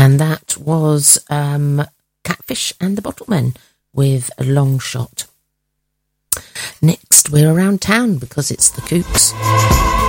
And that was Catfish and the Bottlemen with a Long Shot. Next, we're around town because it's the Kooks.